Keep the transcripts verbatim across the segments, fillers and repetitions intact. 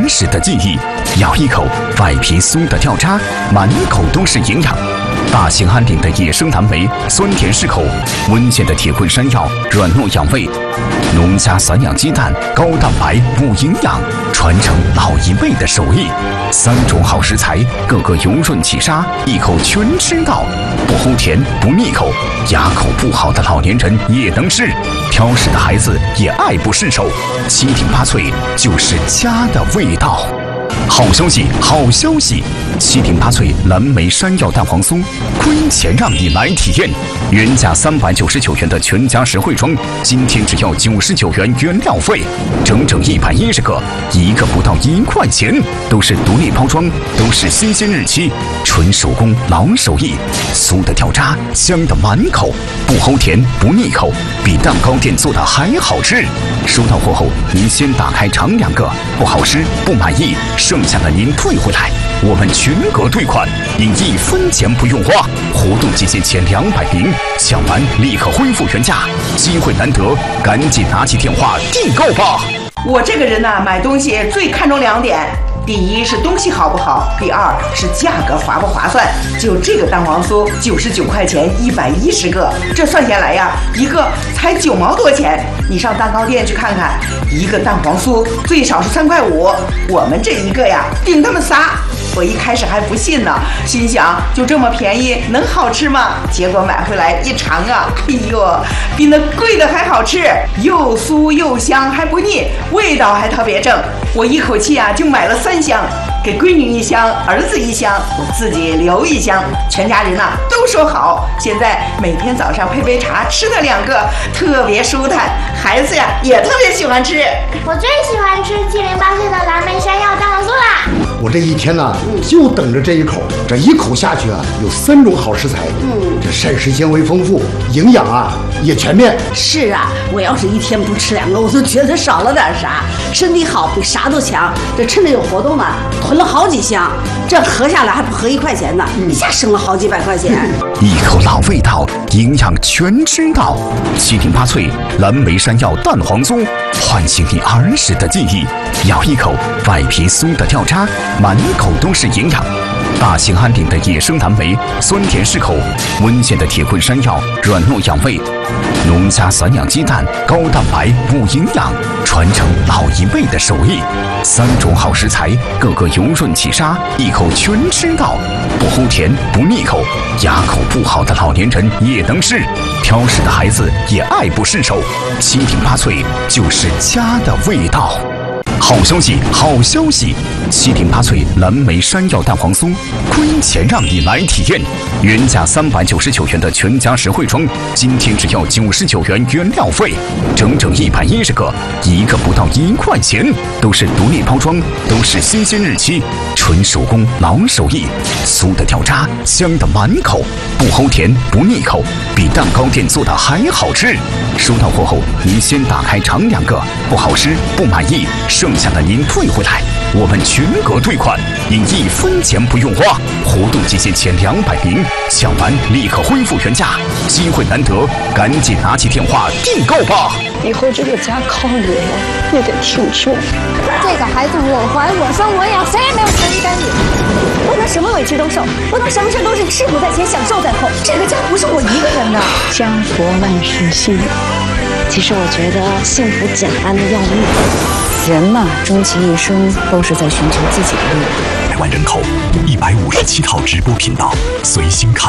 儿时的记忆。咬一口，外皮酥的掉渣，满口都是营养。大兴安岭的野生蓝莓，酸甜适口；温县的铁棍山药，软糯养胃；农家散养鸡蛋，高蛋白补营养，传承老一辈的手艺。三种好食材，个个油润起沙，一口全吃到，不齁甜不腻口，牙口不好的老年人也能吃，挑食的孩子也爱不释手。七顶八脆就是家的味道。好消息，好消息！七顶八脆蓝莓山药蛋黄酥，亏钱让你来体验。原价三百九十九元的全家实惠装，今天只要九十九元原料费，整整一百一十个，一个不到一块钱，都是独立包装，都是新鲜日期，纯手工老手艺，酥的掉渣，香的满口，不齁甜不腻口，比蛋糕店做的还好吃。收到货后，您先打开尝两个，不好吃不满意，剩下的您退回来，我们全额退款，您一分钱不用花。活动期限前两百名，抢完立刻恢复原价，机会难得，赶紧拿起电话订购吧。 我这个人呢、啊，买东西最看重两点。第一是东西好不好，第二是价格划不划算。就这个蛋黄酥，九十九块钱一百一十个，这算下来呀，一个才九毛多钱。你上蛋糕店去看看，一个蛋黄酥最少是三块五，我们这一个呀，顶他们仨。我一开始还不信呢，心想就这么便宜，能好吃吗？结果买回来一尝啊，哎呦，比那贵的还好吃，又酥又香，还不腻，味道还特别正。我一口气啊就买了三箱，给闺女一箱，儿子一箱，我自己留一箱，全家人呐、啊、都说好。现在每天早上配杯茶，吃它两个，特别舒坦，孩子呀也特别喜欢吃。 我最喜欢吃七零八碎的蓝莓山药蛋黄酥啦！ 我这一天呢、啊，就等着这一口，这一口下去啊，有三种好食材，嗯，这膳食纤维丰富，营养啊也全面。 是啊，我要是一天不吃两个，我都觉得少了点啥，身体好比啥都强。这趁着有活动呢，囤了好几箱，这合下来还不合一块钱呢，一下省了好几百块钱。 一口老味道，营养全知道。七顶八脆蓝莓山药蛋黄酥，唤醒你儿时的记忆。咬一口，外皮酥的掉渣，满口都是营养。大兴安岭的野生蓝莓，酸甜适口；温县的铁棍山药，软糯养胃；农家散养鸡蛋，高蛋白补营养，传承老一辈的手艺。三种好食材，个个油润起沙，一口全吃到，不齁甜不腻口，牙口不好的老年人也能吃，挑食的孩子也爱不释手。七顶八脆就是家的味道。好消息，好消息！七顶八脆蓝莓山药蛋黄酥，亏钱让你来体验。原价三百九十九元的全家实惠装，今天只要九十九元原料费，整整一百一十个，一个不到一块钱，都是独立包装，都是新鲜日期，纯手工老手艺，酥的掉渣，香的满口，不齁甜不腻口，比蛋糕店做的还好吃。收到货后，您先打开尝两个，不好吃不满意，剩下的您退回来，我们全额退款，您一分钱不用花。活动期限前两百名，抢完立刻恢复原价，机会难得，赶紧拿起电话订购吧。 以后这个家靠你了，你得听说。 这个孩子我怀我生我养，谁也没有权利干预。 不能什么委屈都受，不能什么事都是吃苦在前，享受在后。这个家不是我一个人的。 家国万事兴。其实我觉得幸福简单的要命。人嘛，终其一生都是在寻求自己的力量。 百万人口，一百五十七套直播频道，随心看。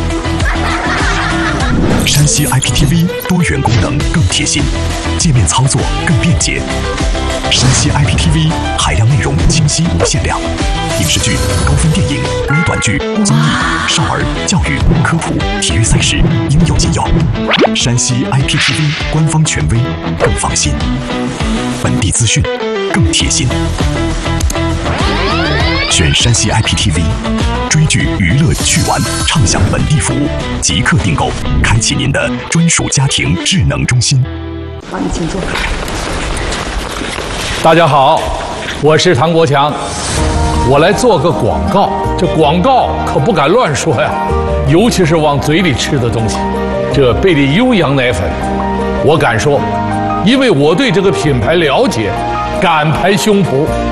山西 I P T V 多元功能更贴心，界面操作更便捷。山西 I P T V 海量内容清晰无限量，影视剧、高分电影、微短剧、综艺、少儿、教育、科普、体育赛事应有尽有。山西 I P T V 官方权威，更放心。本地资讯更贴心。选山西 I P T V， 追剧、娱乐、趣玩，畅享本地服务，即刻订购，开启您的专属家庭智能中心。 好，你请坐。 大家好，我是唐国强，我来做个广告。这广告可不敢乱说呀，尤其是往嘴里吃的东西。这贝利优羊奶粉，我敢说，因为我对这个品牌了解，敢拍胸脯